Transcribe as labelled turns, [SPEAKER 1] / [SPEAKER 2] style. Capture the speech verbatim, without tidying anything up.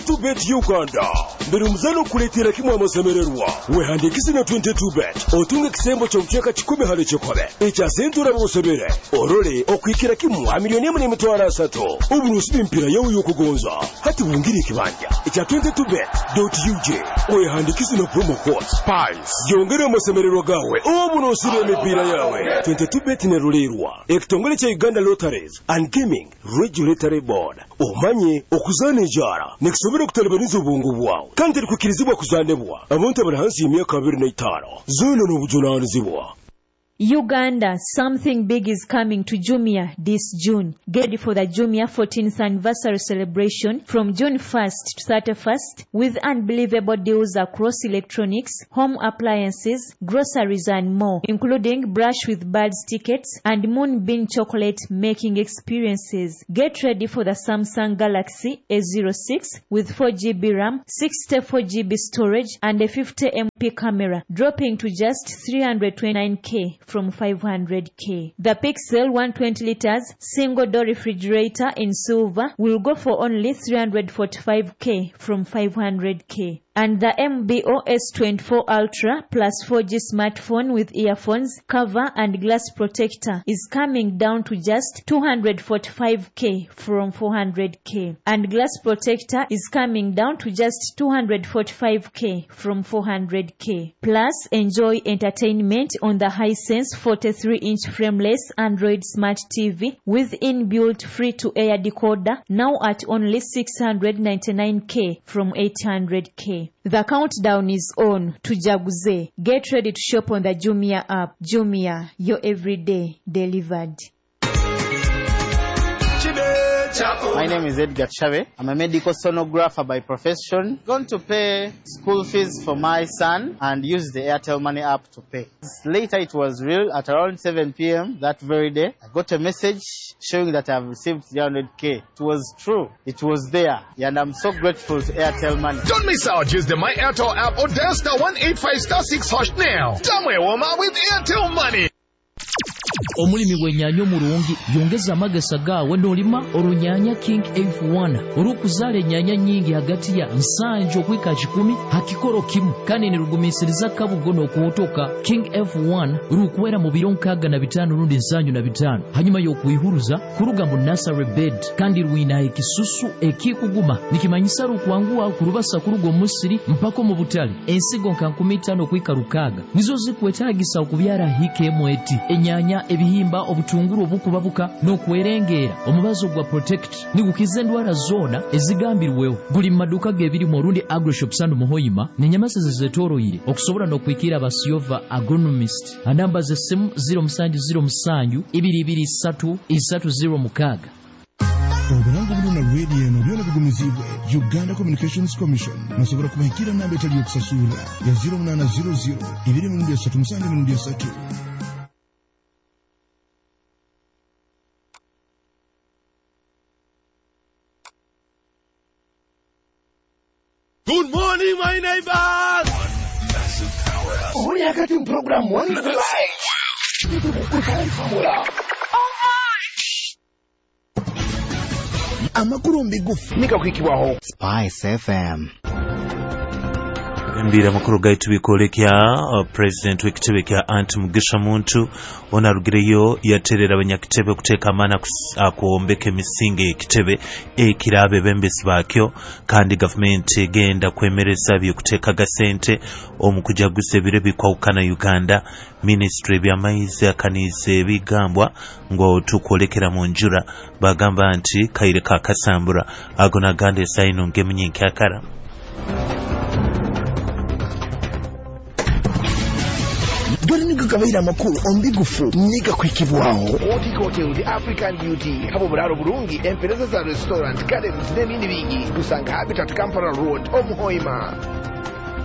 [SPEAKER 1] twenty-two bet Uganda mbere muzano kuletera kimwe amasemererwa wehandikisi na twenty-two bet otunga kisembo ky'okuteeka kikumi hali kikobe ekya sentura bosebere orole okwikira kimwe milioni emu n'emitwalo asatu obulusi b'impira yawe y'okugonza hati bungiri ekibanja ekya twenty-two bet dot u g wehandikisi na promo code spice yongera amasemererwa gawe obunosire emipiira yawe. Twenty-two bet ne rulerwa ekitongole kya Uganda Lotteries and Gaming Regulatory Board omanye okuzana ejara nekisobera okutalibaniza obwongo bwawe kandi terikukirizibwa kuzanibwa abantu abali hansi y'emyaka abiri n'etaano zona n'obujunaanizibwa.
[SPEAKER 2] Uganda, something big is coming to Jumia this June. Get ready for the Jumia fourteenth anniversary celebration from June first to thirty-first with unbelievable deals across electronics, home appliances, groceries and more, including Brush with Birds tickets and Moonbeam chocolate making experiences. Get ready for the Samsung Galaxy A zero six with four gigabytes RAM, sixty-four gigabytes storage and a fifty megapixel camera, dropping to just three hundred twenty-nine thousand from five hundred thousand. The Pixel one hundred twenty liters single door refrigerator in silver will go for only three hundred forty-five thousand from five hundred thousand. And the M B O S twenty-four Ultra plus four G smartphone with earphones, cover and glass protector is coming down to just two hundred forty-five thousand from four hundred thousand. And glass protector is coming down to just two hundred forty-five thousand from four hundred thousand. Plus, enjoy entertainment on the Hisense forty-three inch frameless Android Smart T V with inbuilt free-to-air decoder now at only six hundred ninety-nine thousand from eight hundred thousand. The countdown is on to Jaguze. Get ready to shop on the Jumia app. Jumia, your everyday delivered.
[SPEAKER 3] My name is Edgar Chave. I'm a medical sonographer by profession. Going to pay school fees for my son and use the Airtel Money app to pay. Later it was real at around seven p.m. that very day. I got a message showing that I've received three hundred thousand. It was true. It was there. And I'm so grateful to Airtel Money.
[SPEAKER 4] Don't miss out. Use the My Airtel app or dial star one eight five star six hash now. Jamwe woma with Airtel Money.
[SPEAKER 5] Omulimi gwennyanya omulungi yongeza amagasa gaawe n'olima olunyanya King F one olw'okuzaala ennyanya nnyingi hagati ya nsanju okwika kikumi hakikolo kimu kandi ne lugumiisiriza kabugo n'okuwotoka King F one lukuwera mu biro nkaaga na bitaano lundi nsanju na bitaano hanyuma y'okuyihuluza kuluga mu nursery bed kandi lwina ekisusu ekikuguma nikimanyisa lukwanguwa kulubasa kuluga omusiri mpako mu butale ensigo nka nkumi ttaano okwika lukaaga nizo zikwetaagisa okubyala hike emweti ennyanya ebihimba obutunguru obukubabuka n'okwerengeera omubazi gwa protect nigukiza endwala zoona ezigambirwewo buli maduka gebiri mu Rundi Agroshop Sandu Muhoyima n'enyamasa zezetoroyire okusobola n'okuyikira abasiova agronomist anamba z'essimu zero seven zero seven two two three three zero mukaaga.
[SPEAKER 6] Obulango buno na radio eno byona bigumizibwe Uganda Communications Commission nasobola kubahikira namba etali yokusasula ya zero eight zero zero two three seven seven three.
[SPEAKER 1] Good morning, my neighbors!
[SPEAKER 7] Oh, yeah, getting program one live.
[SPEAKER 6] Amakuru mbigufu
[SPEAKER 7] nika kwikiwaho
[SPEAKER 3] Spice F M.
[SPEAKER 8] Mbira makuru gaitu bikolekya uh, President w'ekitebe kya Anti Mugisha Muntu onarugireyo yaterera abanyakitebe kuteeka amana akuombeka emisingi ekitebe ekirabe bembesi bakyo kandi government egenda kwemereza by'okuteeka gasente omukujaguza ebire bikwawukana Uganda. Ministry by'amaizi akanize ebigambwa ngo tukolekera mu njura bagamba nti kaire ka kasambura agona gande saino ngemunyinki akara.
[SPEAKER 7] Dore niga kabaira makuru ombigufu niga kwikibwaho
[SPEAKER 9] Oti Hotel the African Beauty habo buraro burungi empereza za restaurant gardens n'ibindi bingi dusanga Habitat Kampala Road Omuhoima.